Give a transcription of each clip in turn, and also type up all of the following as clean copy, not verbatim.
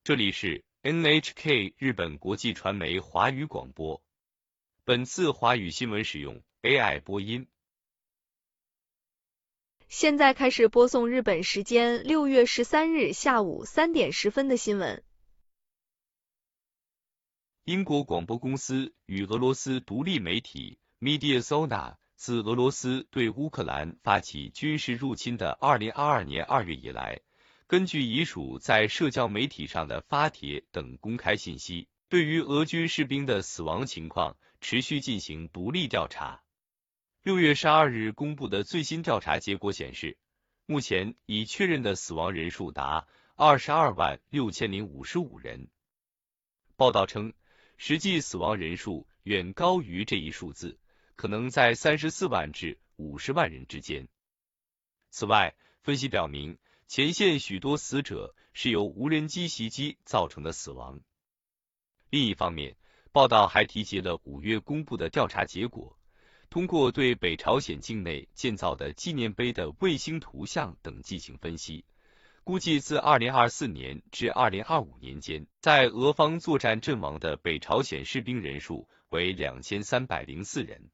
这里是 NHK 日本国际传媒华语广播。本次华语新闻使用 AI 播音。 现在开始播送日本时间6月13日下午3点10分的新闻。 英国广播公司与俄罗斯独立媒体 Mediazona 自俄罗斯对乌克兰发起军事入侵的2022年2月以来，根据遗属在社交媒体上的发帖等公开信息，对于俄军士兵的死亡情况持续进行独立调查。6月12日公布的最新调查结果显示，目前已确认的死亡人数达226055人。报道称，实际死亡人数远高于这一数字，可能在34万至50万人之间。此外，分析表明，前线许多死者是由无人机袭击造成的死亡。另一方面，报道还提及了5月公布的调查结果，通过对北朝鲜境内建造的纪念碑的卫星图像等进行分析，估计自2024年至2025年间，在俄方作战阵亡的北朝鲜士兵人数为2304人。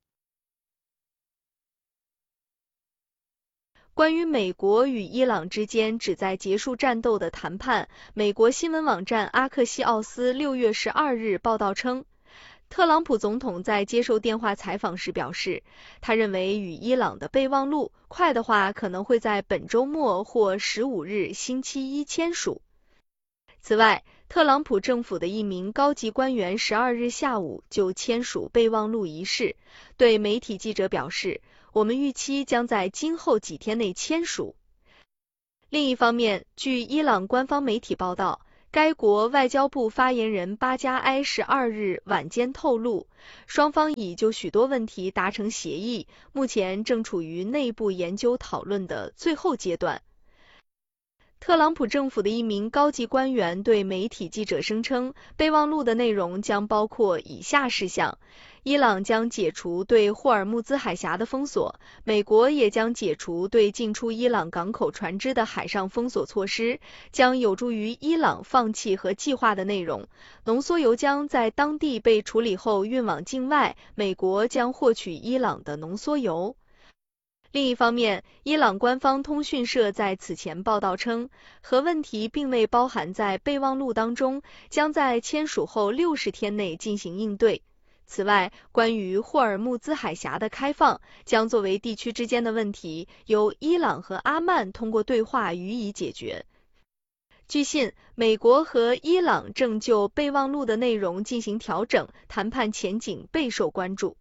关于美国与伊朗之间旨在结束战斗的谈判，美国新闻网站阿克西奥斯6月12日报道称，特朗普总统在接受电话采访时表示，他认为与伊朗的备忘录快的话可能会在本周末或15日星期一签署。此外，特朗普政府的一名高级官员12日下午就签署备忘录一事，对媒体记者表示，我们预期将在今后几天内签署。另一方面，据伊朗官方媒体报道，该国外交部发言人巴加埃12日晚间透露，双方已就许多问题达成协议，目前正处于内部研究讨论的最后阶段。特朗普政府的一名高级官员对媒体记者声称，备忘录的内容将包括以下事项：伊朗将解除对霍尔木兹海峡的封锁，美国也将解除对进出伊朗港口船只的海上封锁措施，将有助于伊朗放弃和计划的内容，浓缩铀将在当地被处理后运往境外，美国将获取伊朗的浓缩铀。另一方面，伊朗官方通讯社在此前报道称，核问题并未包含在备忘录当中，将在签署后60天内进行应对。此外，关于霍尔木兹海峡的开放，将作为地区之间的问题，由伊朗和阿曼通过对话予以解决。据信，美国和伊朗正就备忘录的内容进行调整，谈判前景备受关注。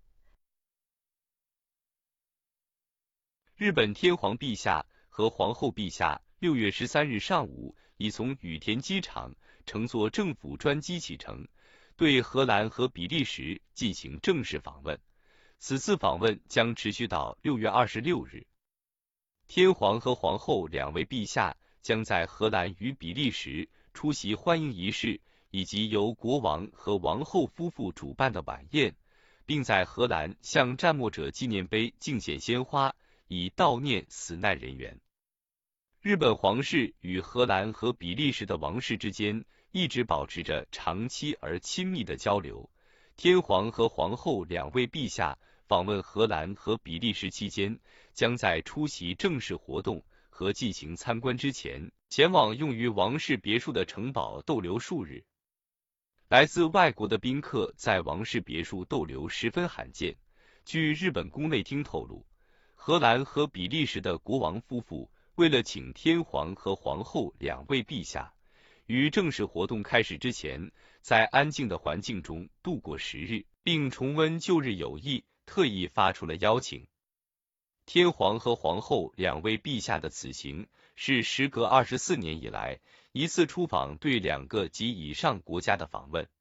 日本天皇陛下和皇后陛下6月13日上午已从羽田机场乘坐政府专机启程，对荷兰和比利时进行正式访问。此次访问将持续到6月26日。天皇和皇后两位陛下将在荷兰与比利时出席欢迎仪式以及由国王和王后夫妇主办的晚宴，并在荷兰向战没者纪念碑敬献鲜花，以悼念死难人员。日本皇室与荷兰和比利时的王室之间一直保持着长期而亲密的交流。天皇和皇后两位陛下访问荷兰和比利时期间，将在出席正式活动和进行参观之前，前往用于王室别墅的城堡逗留数日。来自外国的宾客在王室别墅逗留十分罕见。据日本宫内厅透露，荷兰和比利时的国王夫妇为了请天皇和皇后两位陛下于正式活动开始之前，在安静的环境中度过10日，并重温旧日友谊，特意发出了邀请。天皇和皇后两位陛下的此行是时隔24年以来一次出访对2个及以上国家的访问。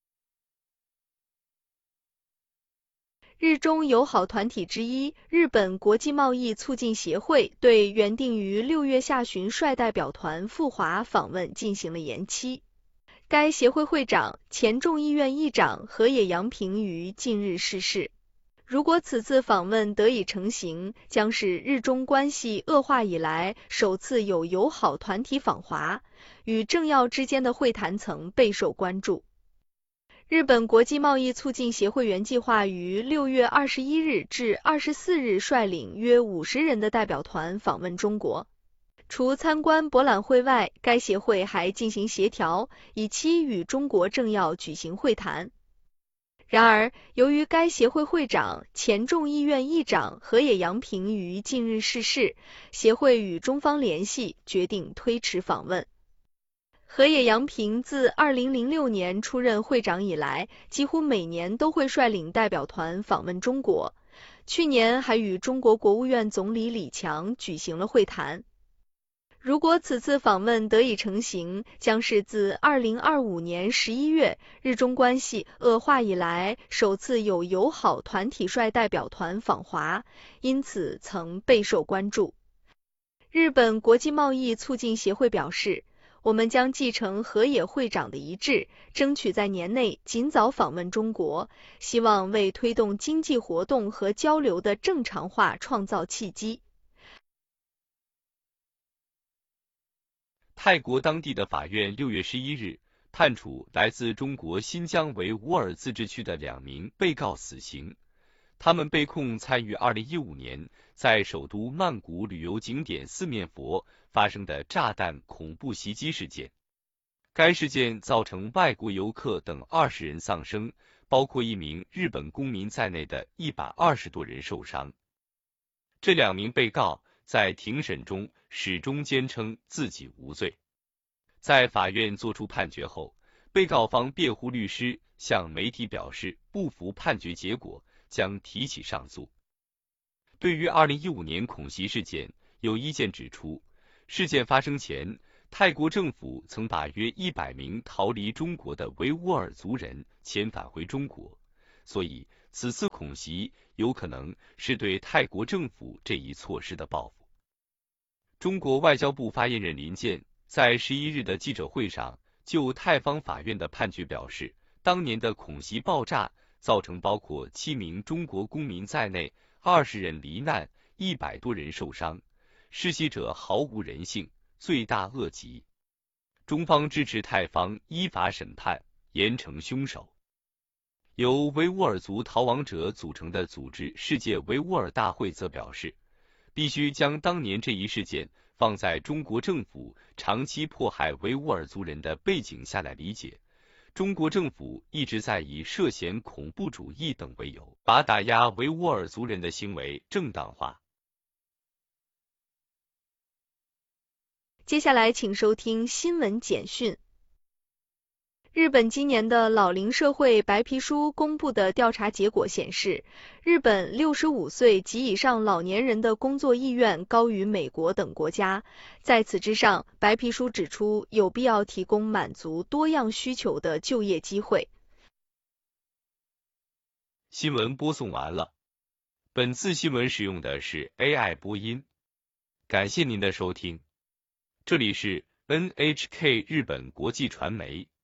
日中友好团体之一，日本国际贸易促进协会对原定于6月下旬率代表团赴华访问进行了延期。该协会会长、前众议院议长河野洋平于近日逝世。 如果此次访问得以成行，将是日中关系恶化以来首次有友好团体访华，与政要之间的会谈曾备受关注。日本国际贸易促进协会原计划于6月21日至24日率领约50人的代表团访问中国。除参观博览会外，该协会还进行协调，以期与中国政要举行会谈。然而，由于该协会会长、前众议院议长河野洋平于近日逝世，协会与中方联系，决定推迟访问。河野洋平自2006年出任会长以来，几乎每年都会率领代表团访问中国，去年还与中国国务院总理李强举行了会谈。如果此次访问得以成行，将是自2025年11月日中关系恶化以来首次有友好团体率代表团访华，因此曾备受关注。日本国际贸易促进协会表示，我们将继承河野会长的遗志，争取在年内尽早访问中国，希望为推动经济活动和交流的正常化创造契机。 泰国当地的法院6月11日判处来自中国新疆维吾尔自治区的2名被告死刑，他们被控参与2015年在首都曼谷旅游景点四面佛发生的炸弹恐怖袭击事件。该事件造成外国游客等20人丧生，包括1名日本公民在内的120多人受伤。这2名被告在庭审中始终坚称自己无罪。在法院作出判决后，被告方辩护律师向媒体表示不服判决结果，将提起上诉。对于2015年恐袭事件，有意见指出，事件发生前，泰国政府曾把约100名逃离中国的维吾尔族人遣返回中国，所以此次恐袭有可能是对泰国政府这一措施的报复。中国外交部发言人林健在11日的记者会上就泰方法院的判决表示，当年的恐袭爆炸造成包括7名中国公民在内20人罹难，100多人受伤，施袭者毫无人性，罪大恶极。中方支持泰方依法审判，严惩凶手。由维吾尔族逃亡者组成的组织世界维吾尔大会则表示，必须将当年这一事件放在中国政府长期迫害维吾尔族人的背景下来理解。中国政府一直在以涉嫌恐怖主义等为由，把打压维吾尔族人的行为正当化。 接下来请收听新闻简讯。日本今年的老龄社会白皮书公布的调查结果显示，日本65岁及以上老年人的工作意愿高于美国等国家。在此之上，白皮书指出有必要提供满足多样需求的就业机会。 新闻播送完了。本次新闻使用的是 AI 播音，感谢您的收听。这里是 NHK 日本国际传媒。